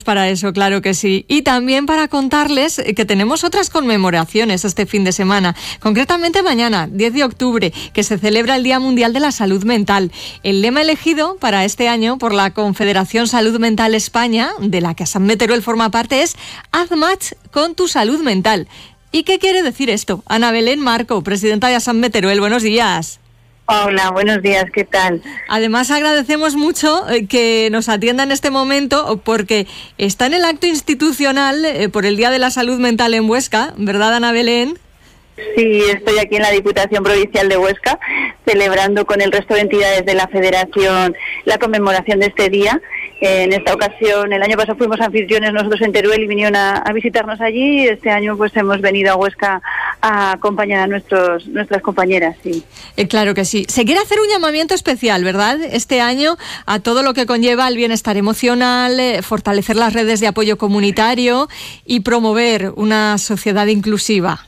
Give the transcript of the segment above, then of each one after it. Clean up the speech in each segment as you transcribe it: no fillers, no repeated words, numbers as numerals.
Para eso, claro que sí. Y también para contarles que tenemos otras conmemoraciones este fin de semana. Concretamente mañana, 10 de octubre, que se celebra el Día Mundial de la Salud Mental. El lema elegido para este año por la Confederación Salud Mental España, de la que Assamé Teruel forma parte, es Haz match con tu salud mental. ¿Y qué quiere decir esto? Ana Belén Marco, presidenta de Assamé Teruel, buenos días. Hola, buenos días, ¿qué tal? Además, agradecemos mucho que nos atienda en este momento porque está en el acto institucional por el Día de la Salud Mental en Huesca, ¿verdad, Ana Belén? Sí, estoy aquí en la Diputación Provincial de Huesca, celebrando con el resto de entidades de la Federación la conmemoración de este día. En esta ocasión, el año pasado fuimos anfitriones nosotros en Teruel y vinieron a visitarnos allí. Este año pues hemos venido a Huesca a acompañar a nuestras compañeras, sí. Claro que sí. Se quiere hacer un llamamiento especial, ¿verdad? Este año a todo lo que conlleva el bienestar emocional, fortalecer las redes de apoyo comunitario y promover una sociedad inclusiva.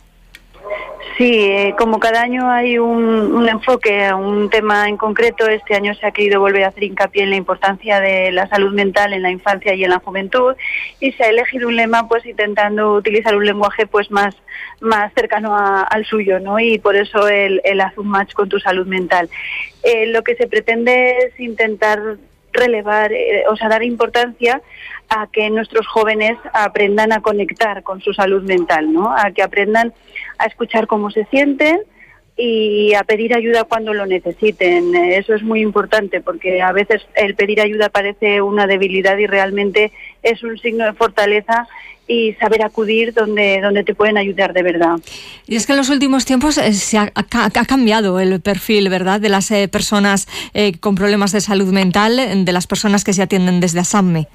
Sí, como cada año hay un enfoque a un tema en concreto, este año se ha querido volver a hacer hincapié en la importancia de la salud mental en la infancia y en la juventud, y se ha elegido un lema pues intentando utilizar un lenguaje pues más cercano al suyo, ¿no? Y por eso el haz un match con tu salud mental. Lo que se pretende es intentar relevar, dar importancia a que nuestros jóvenes aprendan a conectar con su salud mental, ¿no? A que aprendan a escuchar cómo se sienten y a pedir ayuda cuando lo necesiten. Eso es muy importante porque a veces el pedir ayuda parece una debilidad y realmente es un signo de fortaleza y saber acudir donde te pueden ayudar de verdad. Y es que en los últimos tiempos se ha cambiado el perfil, ¿verdad?, de las personas con problemas de salud mental, de las personas que se atienden desde Assamé.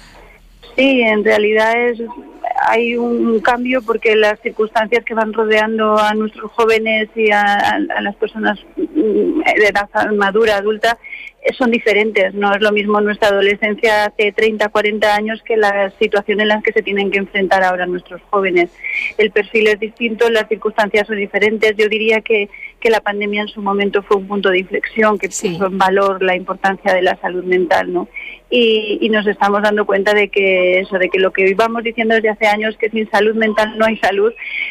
Sí, en realidad hay un cambio porque las circunstancias que van rodeando a nuestros jóvenes y a las personas de edad madura, adulta, son diferentes. No es lo mismo nuestra adolescencia hace 30, 40 años que la situación en la que se tienen que enfrentar ahora nuestros jóvenes. El perfil es distinto, las circunstancias son diferentes. Yo diría que la pandemia en su momento fue un punto de inflexión que puso en valor la importancia de la salud mental, ¿no? Y nos estamos dando cuenta de que lo que íbamos diciendo desde hace años, que sin salud mental no hay salud,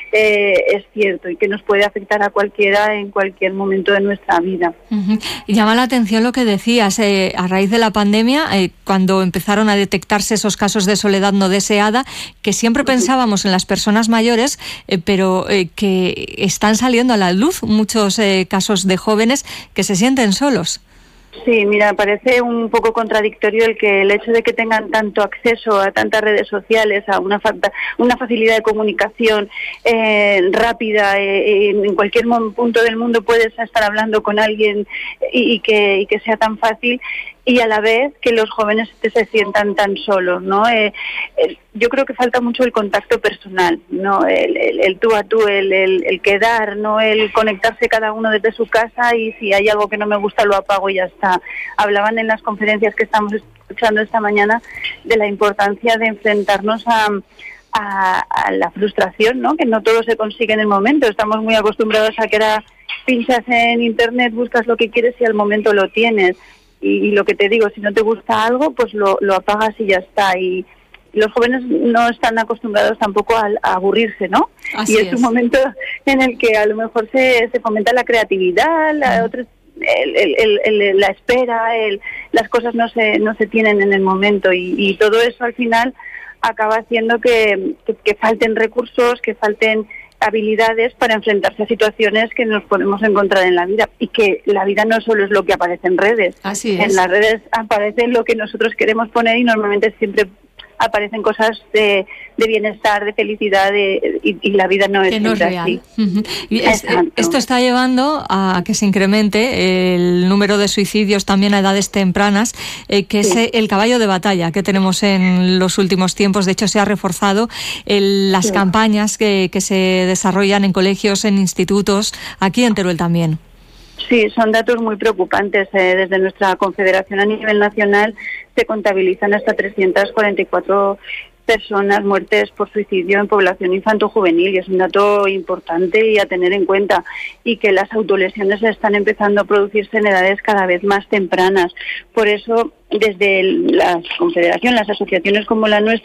es cierto y que nos puede afectar a cualquiera en cualquier momento de nuestra vida. Uh-huh. Y llama la atención lo que decías, a raíz de la pandemia, cuando empezaron a detectarse esos casos de soledad no deseada, que siempre pensábamos en las personas mayores, pero que están saliendo a la luz muchos casos de jóvenes que se sienten solos. Sí, mira, parece un poco contradictorio el hecho de que tengan tanto acceso a tantas redes sociales, a una facilidad de comunicación rápida, en cualquier punto del mundo puedes estar hablando con alguien y que sea tan fácil, y a la vez que los jóvenes se sientan tan solos, ¿no? Yo creo que falta mucho el contacto personal, ¿no? El tú a tú, el quedar, ¿no? El conectarse cada uno desde su casa y si hay algo que no me gusta lo apago y ya está. Hablaban en las conferencias que estamos escuchando esta mañana de la importancia de enfrentarnos a la frustración, ¿no? Que no todo se consigue en el momento. Estamos muy acostumbrados a que ahora pinchas en internet, buscas lo que quieres y al momento lo tienes. Y lo que te digo, si no te gusta algo, pues lo apagas y ya está. Y los jóvenes no están acostumbrados tampoco a aburrirse, ¿no? Así es un momento en el que a lo mejor se fomenta la creatividad, la espera, las cosas no se tienen en el momento y todo eso al final acaba haciendo que falten recursos, que falten habilidades para enfrentarse a situaciones que nos podemos encontrar en la vida, y que la vida no solo es lo que aparece en redes. Así es. En las redes aparece lo que nosotros queremos poner y normalmente siempre aparecen cosas de bienestar, de felicidad, y la vida no es que no es real. Así. Uh-huh. Y esto está llevando a que se incremente el número de suicidios también a edades tempranas, que es el caballo de batalla que tenemos en los últimos tiempos. De hecho, se ha reforzado las campañas que se desarrollan en colegios, en institutos, aquí en Teruel también. Sí, son datos muy preocupantes. Desde nuestra confederación a nivel nacional se contabilizan hasta 344 personas muertes por suicidio en población infanto-juvenil, y es un dato importante y a tener en cuenta, y que las autolesiones están empezando a producirse en edades cada vez más tempranas. Por eso, desde la Confederación, las asociaciones como la nuestra,